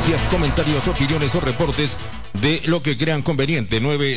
denuncias, comentarios, opiniones o reportes de lo que crean conveniente.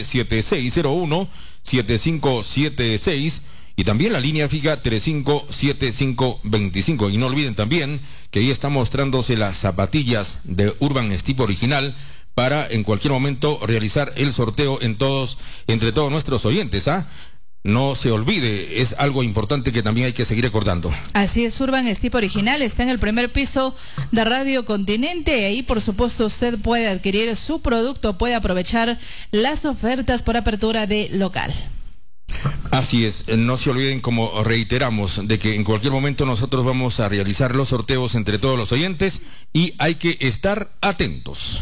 97601-7576 y también la línea fija 357525. Y no olviden también que ahí está mostrándose las zapatillas de Urban Step original para en cualquier momento realizar el sorteo entre todos nuestros oyentes, ¿ah? No se olvide, es algo importante que también hay que seguir recordando. Así es, Urban Step original está en el primer piso de Radio Continente. Y ahí, por supuesto, usted puede adquirir su producto, puede aprovechar las ofertas por apertura de local. Así es, no se olviden, como reiteramos, de que en cualquier momento nosotros vamos a realizar los sorteos entre todos los oyentes y hay que estar atentos.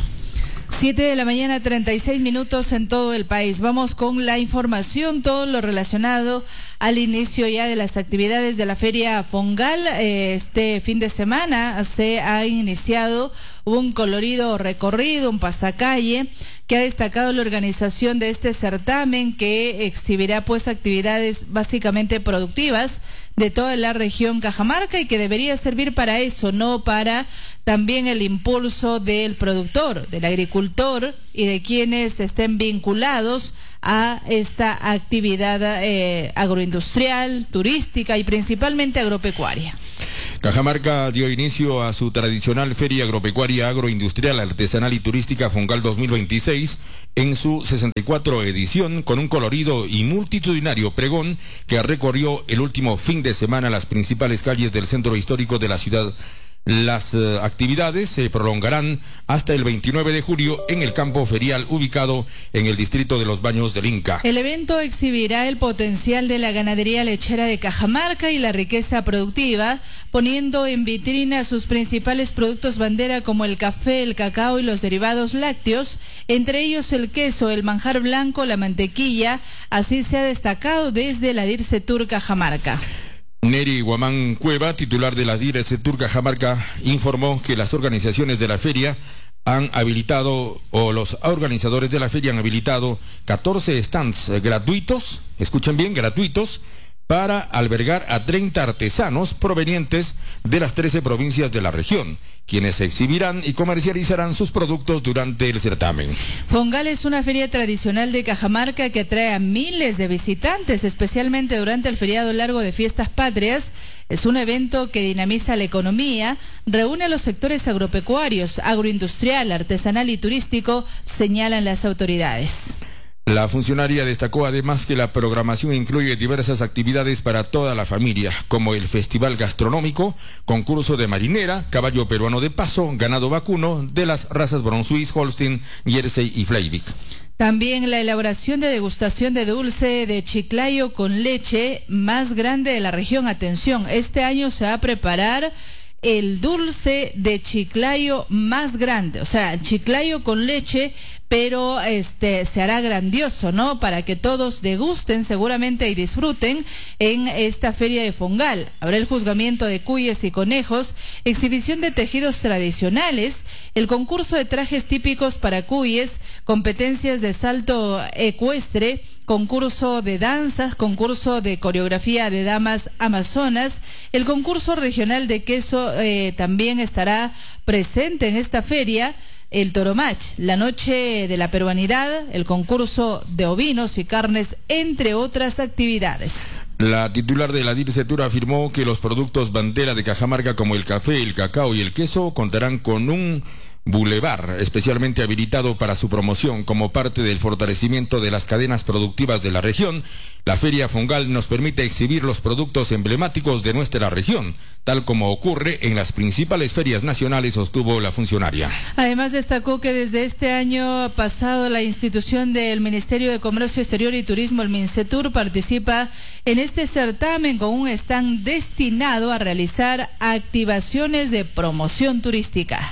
7:36 en todo el país. Vamos con la información, todo lo relacionado al inicio ya de las actividades de la Feria Fongal. Este fin de semana se ha iniciado un colorido recorrido, un pasacalle, que ha destacado la organización de este certamen, que exhibirá pues actividades básicamente productivas de toda la región Cajamarca y que debería servir para eso, no para también el impulso del productor, del agricultor y de quienes estén vinculados a esta actividad agroindustrial, turística y principalmente agropecuaria. Cajamarca dio inicio a su tradicional Feria Agropecuaria, Agroindustrial, Artesanal y Turística Fongal 2026 en su 64 edición, con un colorido y multitudinario pregón que recorrió el último fin de semana las principales calles del centro histórico de la ciudad. Las actividades se prolongarán hasta el 29 de julio en el campo ferial ubicado en el distrito de Los Baños del Inca. El evento exhibirá el potencial de la ganadería lechera de Cajamarca y la riqueza productiva, poniendo en vitrina sus principales productos bandera como el café, el cacao y los derivados lácteos, entre ellos el queso, el manjar blanco, la mantequilla. Así se ha destacado desde la DIRSETUR Cajamarca. Neri Guamán Cueva, titular de la DIRSETUR Cajamarca, informó que las organizaciones de la feria han habilitado, o los organizadores de la feria han habilitado 14 stands gratuitos, escuchen bien, gratuitos, para albergar a 30 artesanos provenientes de las 13 provincias de la región, quienes exhibirán y comercializarán sus productos durante el certamen. Fongal es una feria tradicional de Cajamarca que atrae a miles de visitantes, especialmente durante el feriado largo de Fiestas Patrias. Es un evento que dinamiza la economía, reúne a los sectores agropecuarios, agroindustrial, artesanal y turístico, señalan las autoridades. La funcionaria destacó además que la programación incluye diversas actividades para toda la familia, como el festival gastronómico, concurso de marinera, caballo peruano de paso, ganado vacuno de las razas Bronsuis, Holstein, Jersey y Fleivik. También la elaboración de degustación de dulce de chiclayo con leche más grande de la región. Atención, este año se va a preparar el dulce de chiclayo más grande, o sea, chiclayo con leche, pero se hará grandioso, ¿no? Para que todos degusten seguramente y disfruten en esta feria de Fongal. Habrá el juzgamiento de cuyes y conejos, exhibición de tejidos tradicionales, el concurso de trajes típicos para cuyes, competencias de salto ecuestre, concurso de danzas, concurso de coreografía de damas amazonas, el concurso regional de queso también estará presente en esta feria, el Toromach, la noche de la peruanidad, el concurso de ovinos y carnes, entre otras actividades. La titular de la DIRSETUR afirmó que los productos bandera de Cajamarca como el café, el cacao y el queso contarán con un bulevar especialmente habilitado para su promoción como parte del fortalecimiento de las cadenas productivas de la región. La Feria Fongal nos permite exhibir los productos emblemáticos de nuestra región, tal como ocurre en las principales ferias nacionales, sostuvo la funcionaria. Además destacó que desde este año pasado la institución del Ministerio de Comercio Exterior y Turismo, el MINCETUR, participa en este certamen con un stand destinado a realizar activaciones de promoción turística.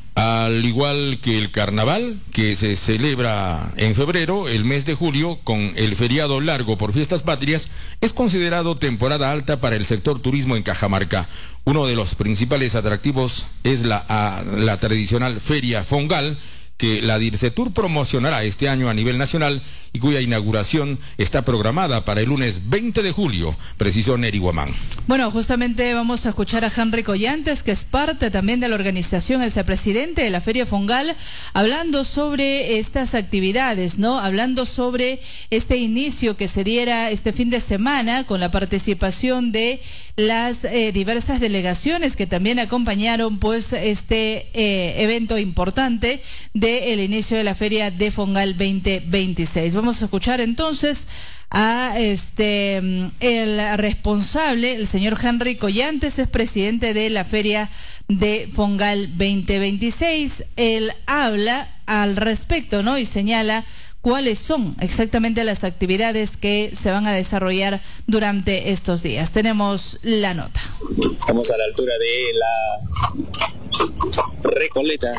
Al igual que el carnaval, que se celebra en febrero, el mes de julio, con el feriado largo por Fiestas Patrias, es considerado temporada alta para el sector turismo en Cajamarca. Uno de los principales atractivos es la tradicional Feria Fongal, que la DIRCETUR promocionará este año a nivel nacional y cuya inauguración está programada para el lunes 20 de julio, precisó Neri Guamán. Bueno, justamente vamos a escuchar a Henry Collantes, que es parte también de la organización, es el presidente de la Feria Fongal, hablando sobre estas actividades, ¿no? Hablando sobre este inicio que se diera este fin de semana con la participación de las diversas delegaciones que también acompañaron pues este evento importante del inicio de la Feria de Fongal 2026. Vamos a escuchar entonces a el responsable, el señor Henry Collantes, es presidente de la Feria de Fongal 2026. Él habla al respecto, ¿no? Y señala cuáles son exactamente las actividades que se van a desarrollar durante estos días. Tenemos la nota. Estamos a la altura de la Recoleta.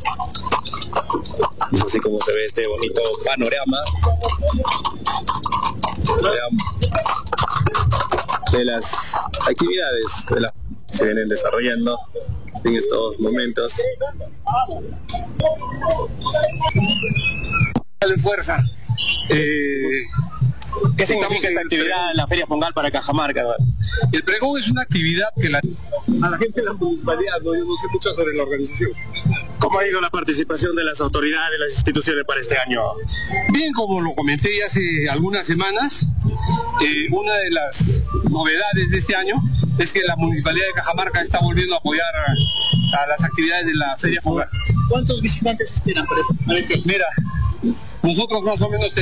Es así como se ve este bonito panorama de las actividades que se vienen desarrollando en estos momentos. De fuerza. ¿Qué significa esta actividad en la Feria Fongal para Cajamarca? El pregón es una actividad que a la gente de la municipalidad, ¿no? Yo no sé mucho sobre la organización. ¿Cómo ha ido la participación de las autoridades, de las instituciones para este año? Bien, como lo comenté ya hace algunas semanas, una de las novedades de este año es que la municipalidad de Cajamarca está volviendo a apoyar a las actividades de la Feria Fongal. ¿Cuántos visitantes esperan para este? Mira, nosotros más o menos